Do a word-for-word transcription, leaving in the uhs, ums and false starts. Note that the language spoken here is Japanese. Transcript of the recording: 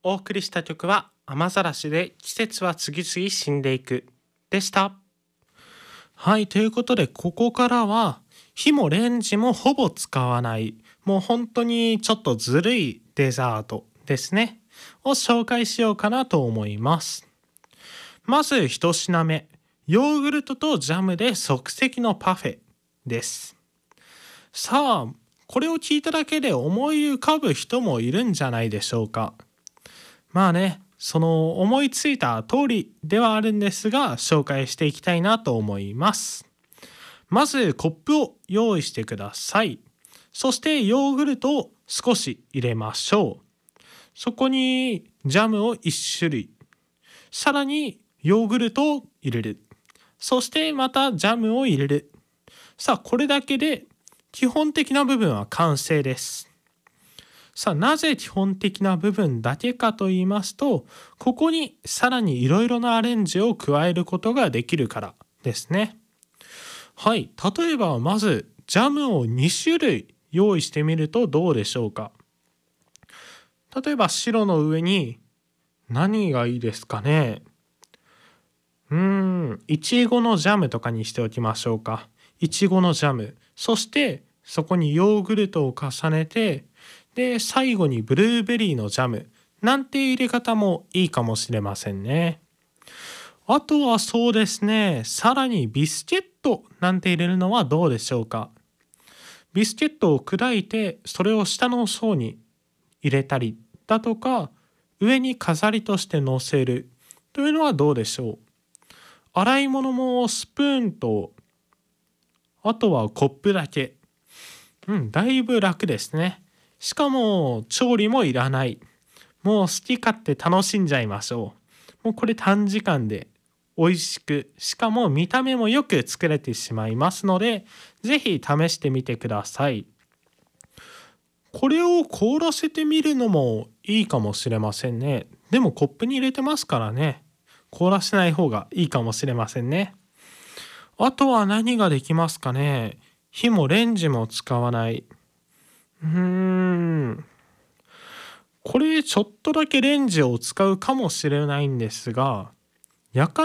お送りした曲は雨ざらしで季節は次々死んでいくでした。はい、ということでここからは火もレンジもほぼ使わない、もう本当にちょっとずるいデザートですねを紹介しようかなと思います。まず一品目、ヨーグルトとジャムで即席のパフェです。さあ、これを聞いただけで思い浮かぶ人もいるんじゃないでしょうか。まあね、その思いついた通りではあるんですが、紹介していきたいなと思います。まずコップを用意してください。そしてヨーグルトを少し入れましょう。そこにジャムをいち種類、さらにヨーグルトを入れる、そしてまたジャムを入れる。さあ、これだけで基本的な部分は完成です。さあ、なぜ基本的な部分だけかと言いますと、ここにさらにいろいろなアレンジを加えることができるからですね。はい、例えばまずジャムをに種類用意してみるとどうでしょうか。例えば白の上に何がいいですかね。うーん、いちごのジャムとかにしておきましょうか。いちごのジャム、そしてそこにヨーグルトを重ねて、で最後にブルーベリーのジャムなんて入れ方もいいかもしれませんね。あとはそうですね、さらにビスケットなんて入れるのはどうでしょうか。ビスケットを砕いてそれを下の層に入れたりだとか、上に飾りとして乗せるというのはどうでしょう。洗い物もスプーンと、あとはコップだけ。うん、だいぶ楽ですね。しかも調理もいらない。もう好き勝手楽しんじゃいましょう。もうこれ短時間で美味しく、しかも見た目もよく作れてしまいますので、ぜひ試してみてください。これを凍らせてみるのもいいかもしれませんね。でもコップに入れてますからね。凍らせない方がいいかもしれませんね。あとは何ができますかね。火もレンジも使わない。うーん。これちょっとだけレンジを使うかもしれないんですが、焼か